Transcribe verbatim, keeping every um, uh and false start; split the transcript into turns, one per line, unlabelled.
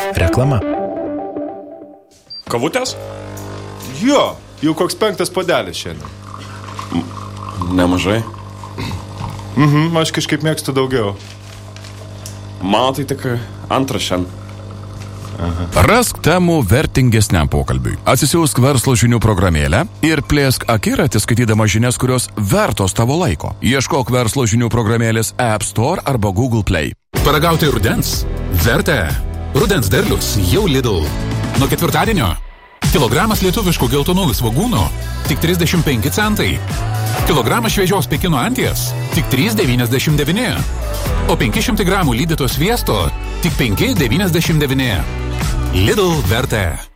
Reklama.
Kavutės?
Jo, jau koks penktas puodelis šiandien.
Nemažai.
Mhm, aš kažkaip mėgstu daugiau.
Mano tai tik antras šiandien.
Aha. Rask temų vertingesniam pokalbiui. Atsisiųsk verslo žinių programėlę ir plėsk akiratį skaitydama žinias, kurios vertos tavo laiko. Ieškok verslo žinių programėlės App Store arba Google Play.
Paragauti rudens? Verta. Rudens derlius jau Lidl. Nuo ketvirtadienio kilogramas lietuviškų geltonųjų svogūnų tik trisdešimt penki centai. Kilogramas šviežios Pekino anties tik trys devyniasdešimt devyni. O penki šimtai gramų lydyto sviesto tik penki devyniasdešimt devyni. Lidl verta.